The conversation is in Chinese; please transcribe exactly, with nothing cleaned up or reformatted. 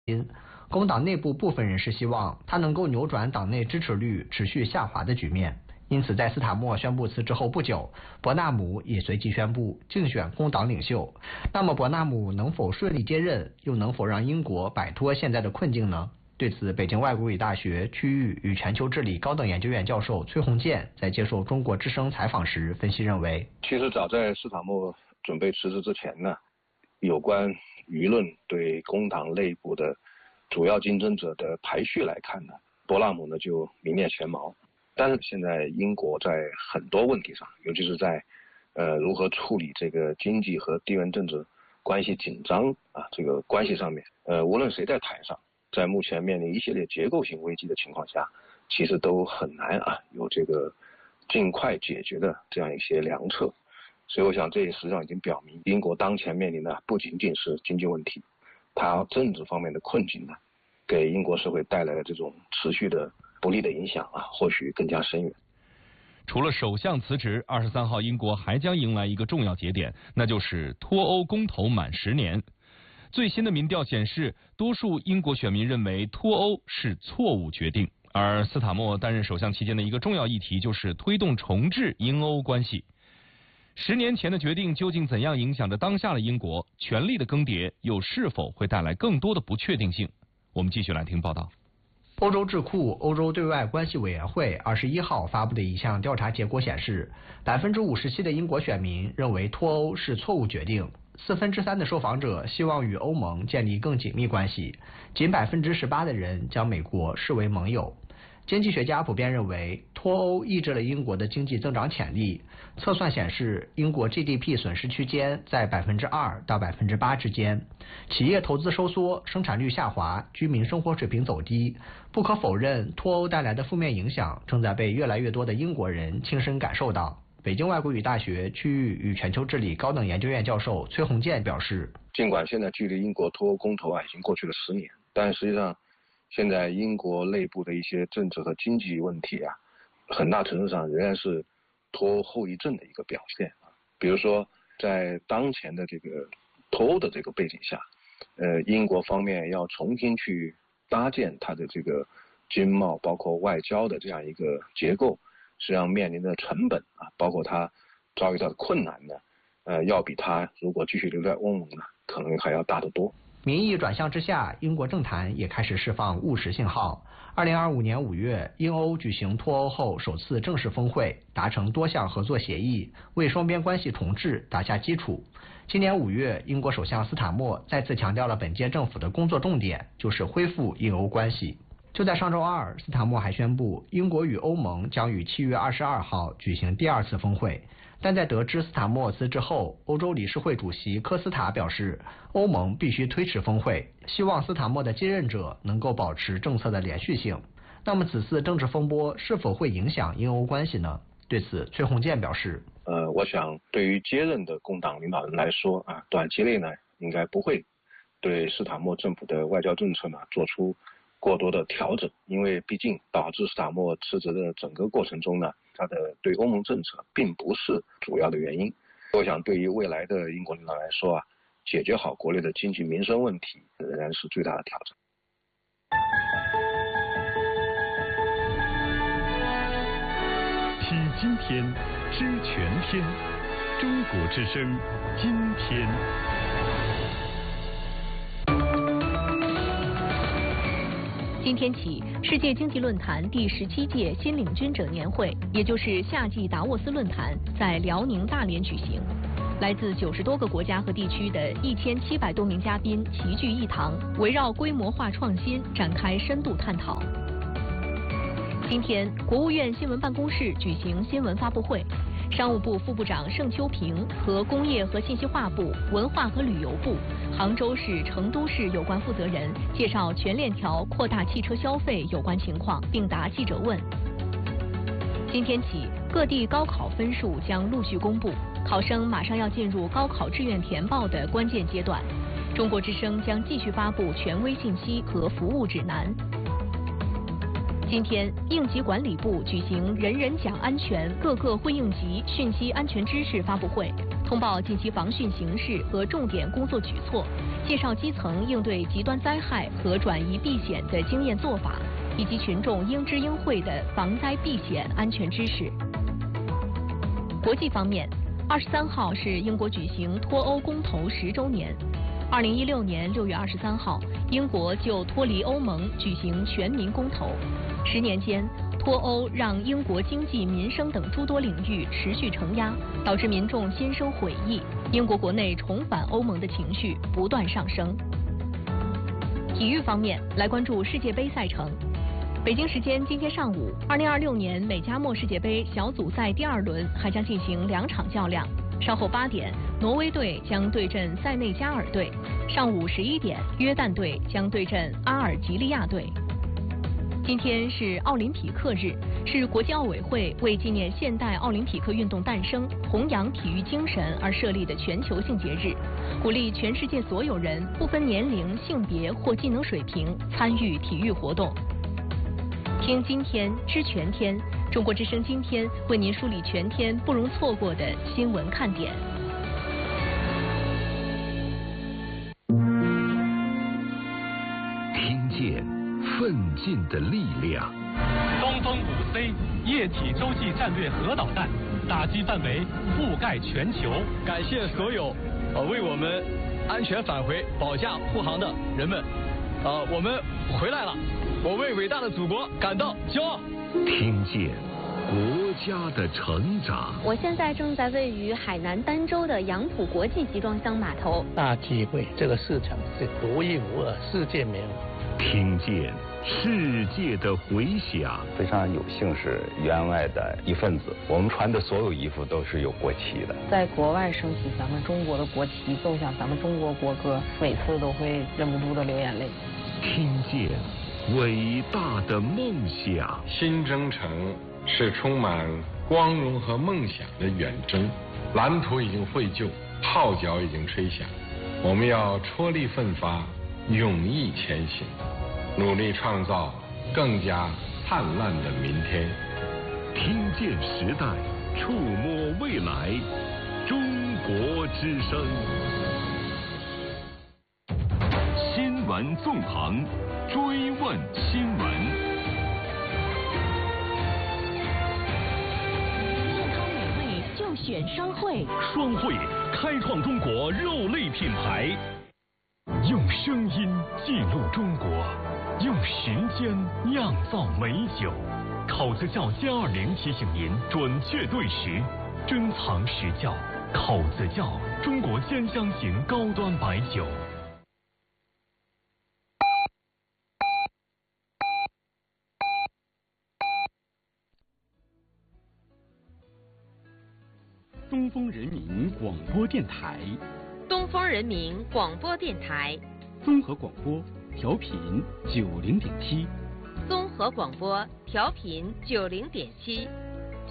工党内部部分人士希望他能够扭转党内支持率持续下滑的局面。因此，在斯塔默宣布辞职后不久，伯纳姆也随即宣布竞选工党领袖。那么，伯纳姆能否顺利接任，又能否让英国摆脱现在的困境呢？对此，北京外国语大学区域与全球治理高等研究院教授崔洪建在接受中国之声采访时分析认为， 其实早在斯塔默准备辞职之前呢，有关舆论对工党内部的主要竞争者的排序来看呢，伯纳姆呢就名列前茅。但是现在英国在很多问题上，尤其是在呃如何处理这个经济和地缘政治关系紧张啊这个关系上面，呃无论谁在台上，在目前面临一系列结构性危机的情况下，其实都很难啊有这个尽快解决的这样一些良策。所以我想这也实际上已经表明，英国当前面临的不仅仅是经济问题，它政治方面的困境呢，给英国社会带来的这种持续的不利的影响啊，或许更加深远。 除了首相辞职，二十三号英国还将迎来一个重要节点，那就是脱欧公投满十年。最新的民调显示，多数英国选民认为脱欧是错误决定，而斯塔默担任首相期间的一个重要议题就是推动重置英欧关系。十年前的决定究竟怎样影响着当下的英国？权力的更迭又是否会带来更多的不确定性？我们继续来听报道。 欧洲智库欧洲对外关系委员会二十一号发布的一项调查结果显示，百分之五十七的英国选民认为脱欧是错误决定，四分之三的受访者希望与欧盟建立更紧密关系，仅百分之十八的人将美国视为盟友。经济学家普遍认为，脱欧抑制了英国的经济增长潜力。测算显示，英国 G D P 损失区间在百分之二到百分之八之间，企业投资收缩，生产率下滑，居民生活水平走低。不可否认，脱欧带来的负面影响正在被越来越多的英国人亲身感受到。北京外国语大学区域与全球治理高等研究院教授崔洪建表示， 尽管现在距离英国脱欧公投啊已经过去了十年，但实际上现在英国内部的一些政治和经济问题啊，很大程度上仍然是脱欧后遗症的一个表现啊。比如说，在当前的这个脱欧的这个背景下，呃，英国方面要重新去搭建它的这个经贸包括外交的这样一个结构，实际上面临的成本啊，包括它遭遇到的困难呢，呃，要比它如果继续留在欧盟呢，可能还要大得多。 民意转向之下，英国政坛也开始释放务实信号。二零二五年五月，英欧举行脱欧后首次正式峰会，达成多项合作协议，为双边关系重置打下基础。今年五月，英国首相斯塔默再次强调了本届政府的工作重点就是恢复英欧关系。就在上周二，斯塔默还宣布，英国与欧盟将于七月二十二号举行第二次峰会。但在得知斯塔默辞职后，欧洲理事会主席科斯塔表示，欧盟必须推迟峰会，希望斯塔默的接任者能够保持政策的连续性。那么此次政治风波是否会影响英欧关系呢？对此，崔洪建表示， 呃，我想对于接任的工党领导人来说啊，短期内呢，应该不会对斯塔默政府的外交政策呢做出过多的调整，因为毕竟导致斯塔默辞职的整个过程中呢，他的对欧盟政策并不是主要的原因。我想对于未来的英国领导来说啊，解决好国内的经济民生问题仍然是最大的挑战。 听今天，知全天，中国之声，今天。 今天起，世界经济论坛第十七届新领军者年会，也就是夏季达沃斯论坛，在辽宁大连举行。来自九十多个国家和地区的一千七百多名嘉宾齐聚一堂，围绕规模化创新展开深度探讨。今天，国务院新闻办公室举行新闻发布会，商务部副部长盛秋平和工业和信息化部、文化和旅游部、杭州市、成都市有关负责人介绍全链条扩大汽车消费有关情况，并答记者问。今天起，各地高考分数将陆续公布，考生马上要进入高考志愿填报的关键阶段。中国之声将继续发布权威信息和服务指南。今天，应急管理部举行人人讲安全各个会应急讯息安全知识发布会， 通报近期防汛形势和重点工作举措，介绍基层应对极端灾害和转移避险的经验做法，以及群众应知应会的防灾避险安全知识。国际方面，二十三号是英国举行脱欧公投十周年。二零一六年六月二十三号，英国就脱离欧盟举行全民公投。十年间，脱欧让英国经济、民生等诸多领域持续承压，导致民众心生悔意。英国国内重返欧盟的情绪不断上升。体育方面，来关注世界杯赛程。北京时间今天上午，二零二六年美加墨世界杯小组赛第二轮还将进行两场较量。稍后八点，挪威队将对阵塞内加尔队；上午十一点，约旦队将对阵阿尔及利亚队。今天是奥林匹克日，是国际奥委会为纪念现代奥林匹克运动诞生、弘扬体育精神而设立的全球性节日，鼓励全世界所有人不分年龄、性别或技能水平参与体育活动。听今天知全天，中国之声今天为您梳理全天不容错过的新闻看点。 听见奋进的力量。 东风五 C 液体洲际战略核导弹打击范围覆盖全球。 感谢所有呃为我们安全返回保驾护航的人们，呃，我们回来了。我为伟大的祖国感到骄傲。 听见国家的成长。 我现在正在位于海南儋州的杨浦国际集装箱码头。 大机会，这个市场是独一无二，世界没有。 听见世界的回响。 非常有幸是员外的一份子，我们穿的所有衣服都是有国旗的。 在国外升起咱们中国的国旗，奏响咱们中国国歌，每次都会忍不住的流眼泪。 听见伟大的梦想。 新征程是充满光荣和梦想的远征，蓝图已经绘就，号角已经吹响，我们要踔厉奋发，勇毅前行，努力创造更加灿烂的明天。 听见时代，触摸未来，中国之声。新闻纵横，追问新闻。 健康美味就选双汇， 双汇开创中国肉类品牌，用声音记录中国，用时间酿造美酒。考子窖歼二零提醒您准确对时，珍藏实窖。考子窖，中国鲜香型高端白酒。 东风人民广播电台， 东风人民广播电台， 综合广播调频九零点七， 综合广播调频九零点七。